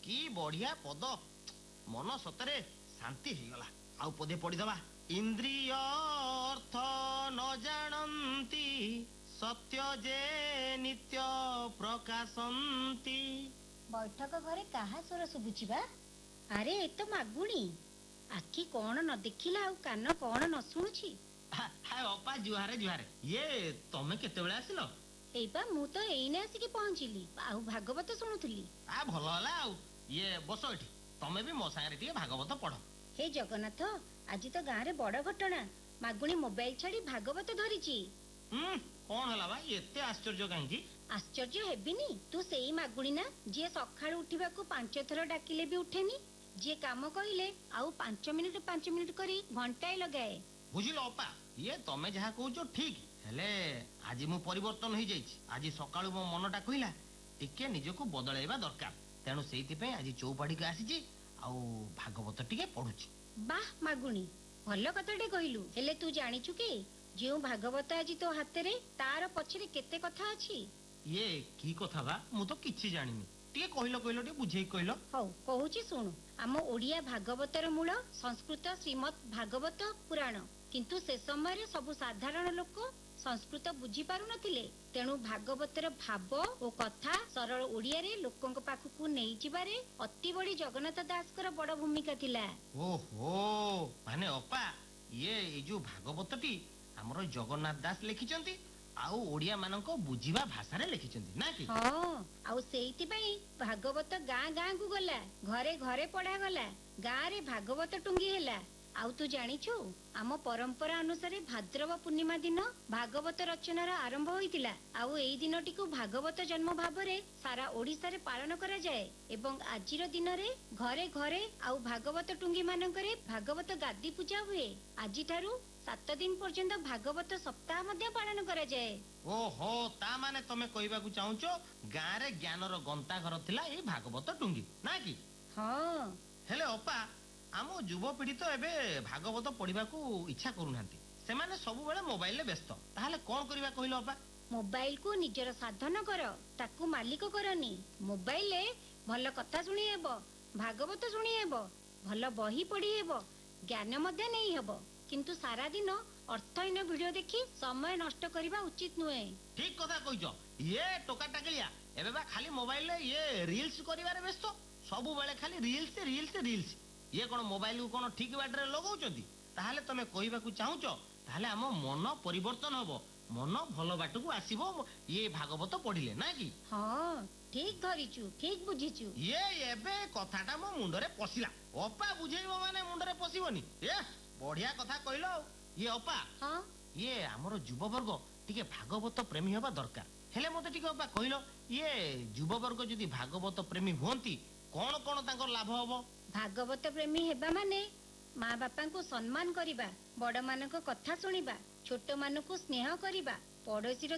कि बढ़िया पद मन सतरे शांति ହେଇଗଲା। ଆଉ ପଦେ ପଢିଦବା। इंद्रिय अर्थ न जानन्ति सत्य जे नित्य प्रकाशन्ति। बैठक घरे काहा स्वर सुबुची बा? अरे ए तो मागुणी। आखि कौन न देखिला आ कान कौन न शुणुची। हाय अपा जुहारे जुहारे। ये तमे केते बेला आसिलो? एबा मु तो एइने आसिकी पहुंचिली आ भागवत शुणुथली। आ भलो होला आ ये बसो एठी। तमे भी मो संगे टिके भागवत पढो। हे जगन्नाथ आज तो गाँ रे बड़ घटना। मागुणी मोबाइल छाड़ी भागवत धरिची। कौन होला बा एते आश्चर्य कांकी? आश्चर्य हेबिनी तू सेई मागुणी ना जे सकाळु उठिबाकू 5 थर डाकिले भी उठेनी, जे काम कहिले आउ 5 मिनिट करी घंटाए लगाए। बुझिलो अपा ये तमे जहा कहूचो ठीक हेले आज मु परिवर्तन हो जाइछि। आज सकाळु मो मनटा कहिला टिके निजको बदलाइबा दरकार, तेणु सेइति पे आज चौपाड़ी के आसीछि आउ भागवत टिके पढुछि। बाह मागुणी भलो कथाटे कहिलु। हेले तू जानिछु कि जेउ भागवत आज तो हाथे तार पछरे केते कथा अछि? ये की कथा बा मु तो किछि जानिनी। टिके कहिलो टिके बुझेई कहिलो। हौ कहूची सुनु। आम ओडिया भागवतर मूल संस्कृत श्रीमद् भागवत पुराण, किंतु से समय रे सबु साधारण लोक संस्कृत बुझी पारु नथिले, तेणु भागवतर भाव ओ कथा सरल ओडिया रे लोकंक पाखकु नेई जिबारे अति बड़ी जगन्नाथ दासकर बड़ भूमिका थिला। ओहो माने अपा ये जो भागवतटी हमरो जगन्नाथ दास लिखिचंती आउ ओडिया मानको बुझीबा भाषा रे लिखिचंती ना कि? हां आउ सेइति पई भागवत गाँ गाँ को गला, घरे घरे पढ़ा गला, गाँ रे भागवत टुंगी हैला। आउ तू जानिछु आम परंपरा अनुसार भाद्रव पूर्णिमा दिन भागवत रचनार आरंभ होइतिला। आउ एई दिनटी को भागवत जन्म भाबरे सारा ओडिसा रे पालन करा जाए एवं आजिर दिन रे घरे घरे आउ भागवत टुंगी मानकरे भागवत गादी पूजा हुए। आजि थारु 7 दिन पर्यंत भागवत सप्ताह मध्ये पालन करा जाए। ओहो ता माने तमे कहबाकू चाहुचो गाँ रे ज्ञानर गंता घर थिला ए भागवत टुंगी ना कि? हां हेले अपा आम युवपीढ़ी तो एबे भागवत पढ़ा को इच्छा करूनांती, सेमाने सब बेले मोबाइल रे व्यस्त। ताहाले कोन करिबा कहिलो अपा? मोबाइल को निजर साधन कर, ताकू मालिक करनी। मोबाइल रे भल कथा सुनी हेबो, भागवत सुनी हेबो, भल बही पढ़ी हेबो, ज्ञान मध्य नहीं हेबो, किंतु सारा दिन अर्थहीन वीडियो देखि समय नष्ट करिबा उचित नुहे। ठीक कथा कहिजो। ये टोका टाकलिया एबे बा खाली मोबाइल रे ये रील्स करिबारे व्यस्त। सब बेले खाली रील्स रील्स रील्स। ये कोन मोबाइल को कोन ठीक बाटरे लगाउचंती? ताहाले तमे कहिबाकू चाहुचो ताहाले हम मन परिवर्तन हबो, मन भलो बाटकू आसीबो ये भागवत पढ़िले ना कि? हां ठीक धरिचु, ठीक बुझिचु। ये एबे कथाटा मो मुंडरे पसिला। अपा बुझेइबो माने मुंडरे पसिबोनी। ए बढ़िया कथा कहिलो। ये अपा हां ये हमरो युवा वर्ग टिके भागवत प्रेमी हबा दरकार। हेले मते टिके अपा कहिलो ये युवा वर्ग जदी भागवत प्रेमी होंती कोन कोन तांकर लाभ हबो? भागवत प्रेमी हेबा माने माँ बापा को सम्मान करिबा, बड़ मानक कथा सुनिबा, छोट मानक स्नेह करिबा, पड़ोसी